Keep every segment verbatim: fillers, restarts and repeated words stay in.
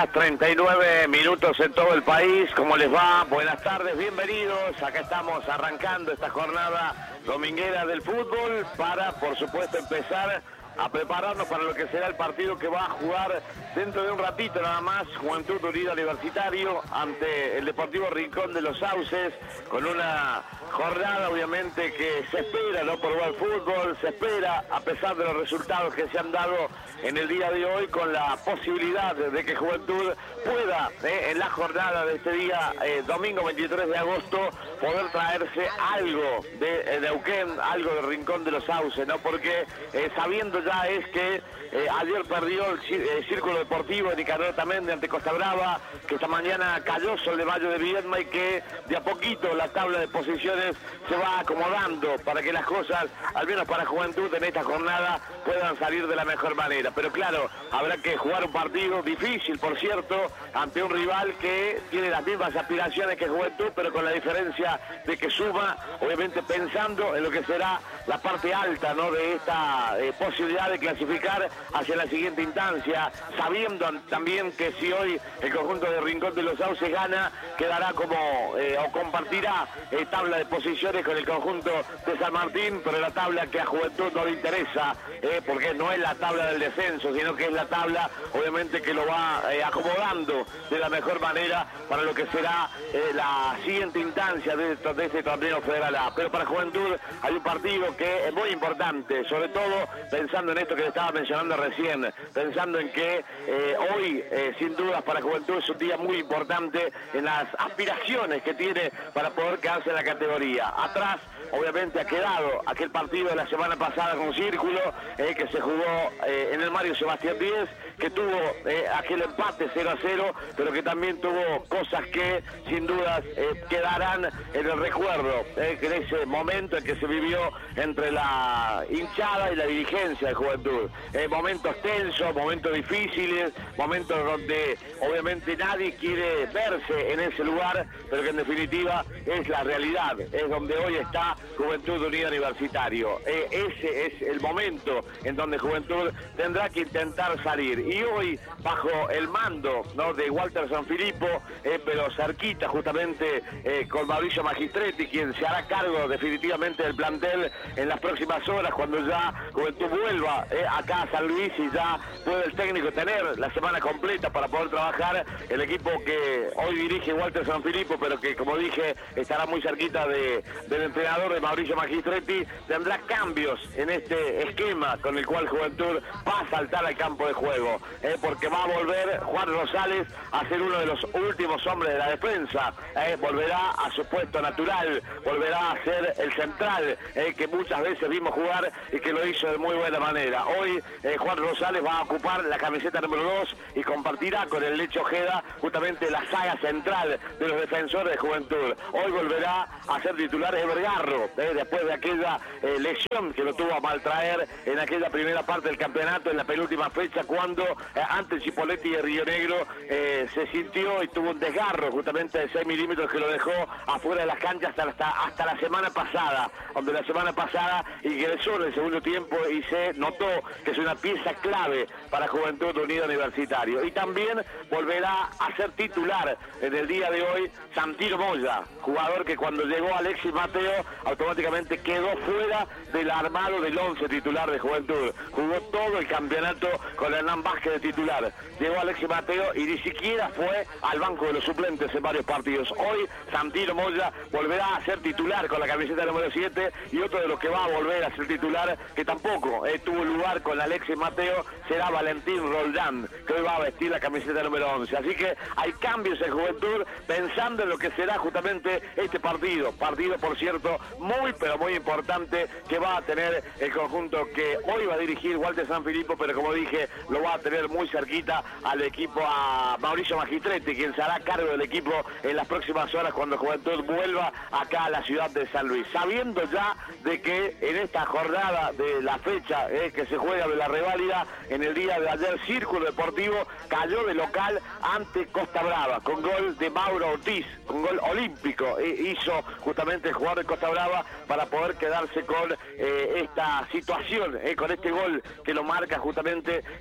horas treinta y nueve minutos en todo el país. ¿Cómo les va? Buenas tardes, bienvenidos. Acá estamos arrancando esta jornada dominguera del fútbol para, por supuesto, empezar a prepararnos para lo que será el partido que va a jugar dentro de un ratito nada más Juventud Unida Universitario ante el Deportivo Rincón de los Sauces, con una jornada obviamente que se espera, ¿no?, por buen fútbol, se espera a pesar de los resultados que se han dado en el día de hoy, con la posibilidad de que Juventud pueda, eh, en la jornada de este día, eh, domingo veintitrés de agosto, poder traerse algo de eh, Neuquén, algo del Rincón de los Sauces, ¿no? Porque eh, sabiendo ya es que eh, ayer perdió el, el Círculo Deportivo de Nicanor Otamendi ante Costa Brava, que esta mañana cayó Sol de Mayo de Viedma y que de a poquito la tabla de posiciones se va acomodando para que las cosas, al menos para Juventud en esta jornada, puedan salir de la mejor manera. Pero claro, habrá que jugar un partido difícil, por cierto, ante un rival que tiene las mismas aspiraciones que Juventud, pero con la diferencia de que suma, obviamente pensando en lo que será la parte alta, ¿no?, de esta eh, posibilidad de clasificar hacia la siguiente instancia, sabiendo también que si hoy el conjunto de Rincón de los Sauces gana, quedará como, eh, o compartirá eh, tabla de posiciones con el conjunto de San Martín, pero la tabla que a Juventud no le interesa, eh, porque no es la tabla del descenso, sino que es la tabla, obviamente, que lo va eh, acomodando de la mejor manera para lo que será eh, la siguiente instancia de, de este torneo federal A. Pero para Juventud hay un partido que es muy importante, sobre todo pensando en esto que le estaba mencionando recién, pensando en que eh, hoy, eh, sin dudas, para Juventud es un día muy importante en las aspiraciones que tiene para poder quedarse en la categoría. Atrás, obviamente, ha quedado aquel partido de la semana pasada con Círculo, eh, que se jugó eh, en el Mario Sebastián Díez, que tuvo eh, aquel empate cero a cero, pero que también tuvo cosas que sin dudas eh, quedarán en el recuerdo, eh, que en ese momento en que se vivió entre la hinchada y la dirigencia de Juventud. Eh, momentos tensos, momentos difíciles, momentos donde obviamente nadie quiere verse en ese lugar, pero que en definitiva es la realidad, es donde hoy está Juventud Unida Universitario. Eh, ese es el momento en donde Juventud tendrá que intentar salir. Y hoy, bajo el mando, ¿no?, de Walter Sanfilippo, eh, pero cerquita justamente eh, con Mauricio Magistretti, quien se hará cargo definitivamente del plantel en las próximas horas, cuando ya Juventud vuelva eh, acá a San Luis y ya puede el técnico tener la semana completa para poder trabajar. El equipo que hoy dirige Walter Sanfilippo, pero que, como dije, estará muy cerquita de, del entrenador de Mauricio Magistretti, tendrá cambios en este esquema con el cual Juventud va a saltar al campo de juego, eh, porque va a volver Juan Rosales a ser uno de los últimos hombres de la defensa, eh, volverá a su puesto natural, volverá a ser el central eh, que muchas veces vimos jugar y que lo hizo de muy buena manera. Hoy eh, Juan Rosales va a ocupar la camiseta número dos y compartirá con el Lecho Ojeda justamente la saga central de los defensores de Juventud. Hoy volverá a ser titular Evergarro, eh, después de aquella eh, lesión que lo tuvo a maltraer en aquella primera parte del campeonato, en la penúltima fecha, cuando eh, ante Chipoletti de Río Negro eh, se sintió y tuvo un desgarro justamente de seis milímetros que lo dejó afuera de las canchas hasta, hasta, hasta la semana pasada, donde la semana pasada ingresó en el segundo tiempo y se notó que es una pieza clave para Juventud Unida Universitario. Y también volverá a ser titular en el día de hoy Santino Moya, jugador que cuando llegó Alexis Mateo automáticamente quedó fuera del armado del once titular de Juventud. Jugó todo el campeonato con Hernán Vázquez de titular. Llegó Alexis Mateo y ni siquiera fue al banco de los suplentes en varios partidos. Hoy Santino Moya volverá a ser titular con la camiseta número siete, y otro de los que va a volver a ser titular, que tampoco eh, tuvo lugar con Alexis Mateo, será Valentín Roldán, que hoy va a vestir la camiseta número once. Así que hay cambios en Juventud pensando en lo que será justamente este partido. Partido, por cierto, muy pero muy importante, que va a tener el conjunto que hoy va a dirigir Walter Sanfilippo, pero como dije, lo va a tener muy cerquita al equipo, a Mauricio Magistretti, quien se hará cargo del equipo en las próximas horas cuando Juventud vuelva acá a la ciudad de San Luis, sabiendo ya de que en esta jornada de la fecha eh, que se juega de la reválida, en el día de ayer Círculo Deportivo cayó de local ante Costa Brava con gol de Mauro Ortiz, con gol olímpico, eh, hizo justamente el jugador de Costa Brava para poder quedarse con eh, esta situación, eh, con este gol que lo marca justamente eh, la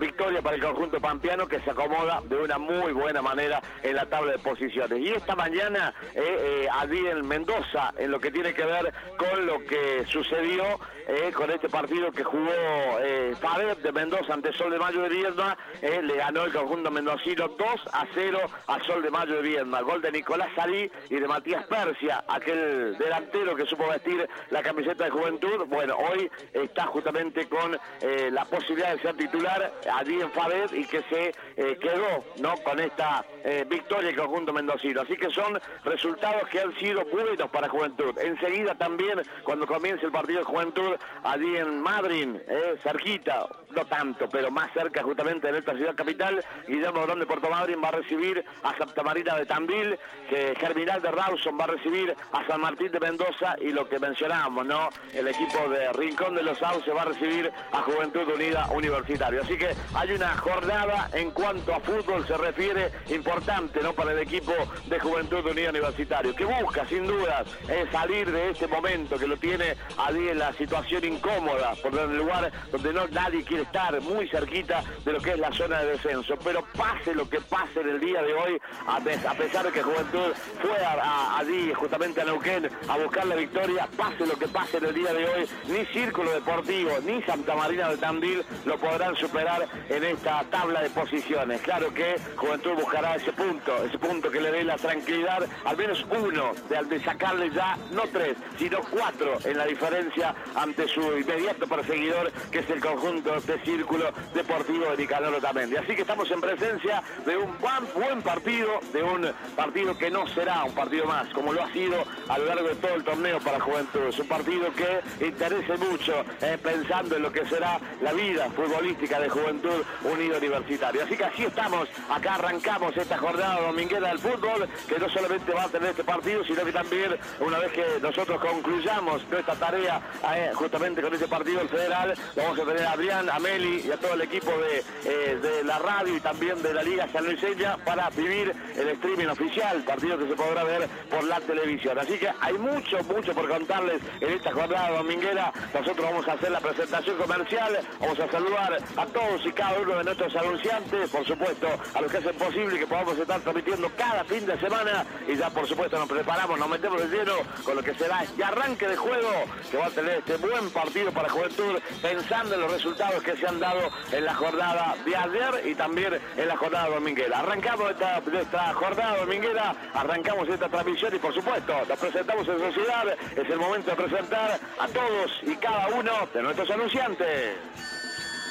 victoria para el conjunto pampeano, que se acomoda de una muy buena manera en la tabla de posiciones. Y esta mañana, eh, eh, allí en Mendoza, en lo que tiene que ver con lo que sucedió eh, con este partido que jugó eh, Faber de Mendoza ante Sol de Mayo de Viedma, eh, le ganó el conjunto mendocino dos a cero a Sol de Mayo de Viedma. Gol de Nicolás Salí y de Matías Persia, aquel delantero que supo vestir la camiseta de Juventud. Bueno, hoy está justamente con eh, la posibilidad de ser titular allí en Faber y que se eh, quedó, ¿no?, con esta eh, victoria del conjunto mendocino. Así que son resultados que han sido buenos para Juventud. Enseguida también, cuando comience el partido de Juventud allí en Madryn, eh, cerquita, no tanto, pero más cerca justamente en esta ciudad capital, Guillermo Morón de Puerto Madryn va a recibir a Santa Marina de Tandil, que Germinal de Rawson va a recibir a San Martín de Mendoza, y lo que mencionamos, ¿no?, el equipo de Rincón de los Sauces va a recibir a Juventud Unida Universitario. Así que hay una jornada en cuanto a fútbol se refiere importante, ¿no?, para el equipo de Juventud Unida Universitario, que busca sin dudas eh, salir de este momento que lo tiene allí en la situación incómoda, por el lugar donde no nadie quiere estar, muy cerquita de lo que es la zona de descenso. Pero pase lo que pase en el día de hoy, a, a pesar de que Juventud fue a, a, allí justamente a Neuquén a buscar la victoria, pase lo que pase en el día de hoy, ni Círculo Deportivo ni Santa Marina de Tandil lo podrán superar en esta tabla de posiciones. Claro que Juventud buscará ese punto, ese punto que le dé la tranquilidad, al menos uno, de, de sacarle ya, no tres, sino cuatro en la diferencia ante su inmediato perseguidor, que es el conjunto de Círculo Deportivo de Nicanor Otamendi. Así que estamos en presencia de un buen, buen partido, de un partido que no será un partido más, como lo ha sido a lo largo de todo el torneo para Juventud. Es un partido que interesa mucho, eh, pensando en lo que será la vida futbolística de Juventud Unida Universitario. Así que así estamos, acá arrancamos esta jornada dominguera del fútbol, que no solamente va a tener este partido, sino que también, una vez que nosotros concluyamos nuestra tarea eh, justamente con este partido el federal, vamos a tener a Adrián, a Meli y a todo el equipo de, eh, de la radio y también de la Liga Sanluiseña para vivir el streaming oficial, partido que se podrá ver por la televisión. Así que hay mucho, mucho por contarles en esta jornada dominguera. Nosotros vamos a hacer la presentación comercial, vamos a saludar a todos y cada uno de nuestros anunciantes, por supuesto a los que hacen posible que podamos estar transmitiendo cada fin de semana, y ya por supuesto nos preparamos, nos metemos de lleno con lo que será este arranque de juego que va a tener este buen partido para Juventud, pensando en los resultados que se han dado en la jornada de ayer y también en la jornada dominguera. Arrancamos esta, esta jornada dominguera, arrancamos esta transmisión y por supuesto nos presentamos en sociedad. Es el momento de presentar a todos y cada uno de nuestros anunciantes.